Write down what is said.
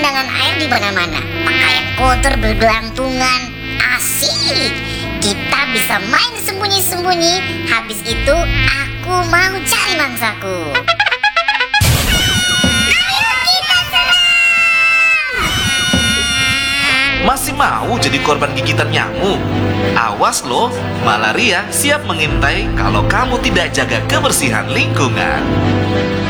genangan air di mana-mana, pakaian kotor bergelantungan. Asik, kita bisa main sembunyi-sembunyi. Habis itu aku mau cari mangsaku. Masih mau jadi korban gigitan nyamuk? Awas loh, malaria siap mengintai kalau kamu tidak jaga kebersihan lingkungan.